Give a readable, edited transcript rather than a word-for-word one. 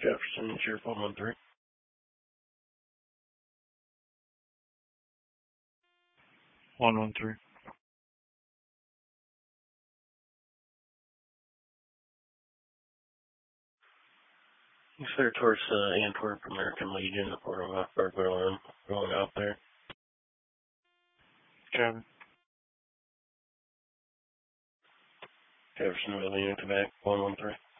Jefferson, Sheriff 113. He's there towards Antwerp American Legion, the port of Berlin, going out there. Kevin. Jefferson, William, Quebec, 113.